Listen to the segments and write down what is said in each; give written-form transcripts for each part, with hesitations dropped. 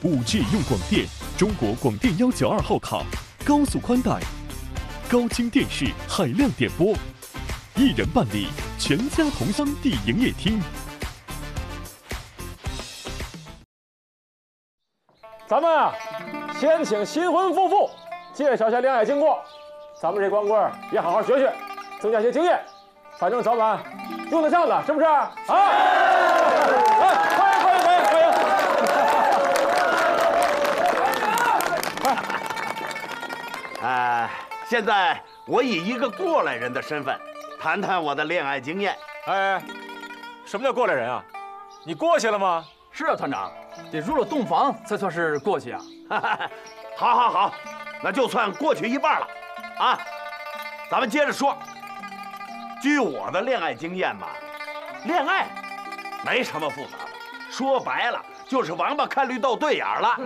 5G 用广电，中国广电192号卡，高速宽带，高清电视，海量点播，一人办理，全家同商地营业厅。 咱们啊，先请新婚夫妇介绍一下恋爱经过，咱们这光棍也好好学学，增加些经验，反正早晚用得上的，是不是？啊！欢迎！ 现在我以一个过来人的身份，谈谈我的恋爱经验。 哎，什么叫过来人啊？你过去了吗？ 是啊，团长，得入了洞房才算是过去啊。 好，那就算过去一半了。啊，咱们接着说。据我的恋爱经验吧，恋爱没什么复杂的，说白了就是王八看绿豆对眼了。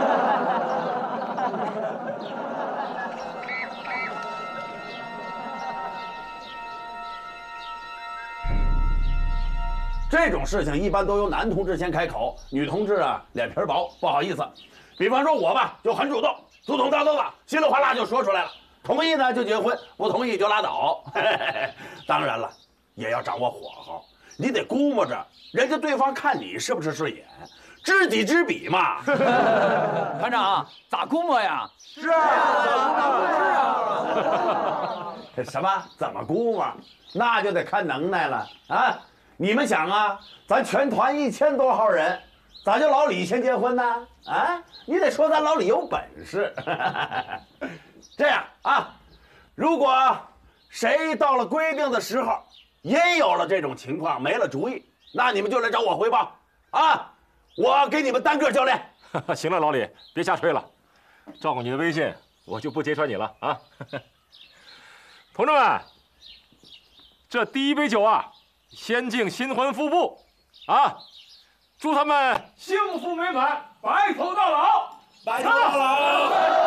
这种事情一般都由男同志先开口，女同志啊脸皮薄，不好意思。比方说我吧就很主动，嘟嘟叨叨的，稀里哗啦就说出来了。同意呢就结婚，不同意就拉倒。当然了，也要掌握火候，你得估摸着人家对方看你是不是顺眼，知己知彼嘛。 团长，咋估摸呀？ 是啊，什么？怎么估摸？那就得看能耐了啊！你们想啊，咱全团1000多号人，咋就老李先结婚呢？啊，你得说咱老李有本事。这样啊，如果谁到了规定的时候，也有了这种情况，没了主意，那你们就来找我汇报啊，我给你们单个教练。 行了，老李，别瞎吹了，照顾你的微信，我就不揭穿你了啊。同志们，这第一杯酒啊，先敬新婚夫妇啊，祝他们幸福美满，白头到老，白头到老。